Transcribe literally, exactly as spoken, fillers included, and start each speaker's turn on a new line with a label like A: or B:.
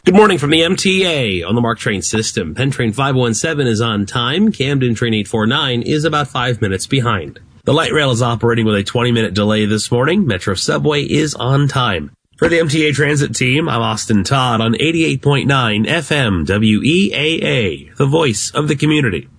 A: Good morning from the M T A on the MARC train system. Penn Train five one seven is on time. Camden Train eight four nine is about five minutes behind. The light rail is operating with a twenty minute delay this morning. Metro Subway is on time. For the M T A Transit Team, I'm Austin Todd on eighty-eight point nine F M W E A A, the voice of the community.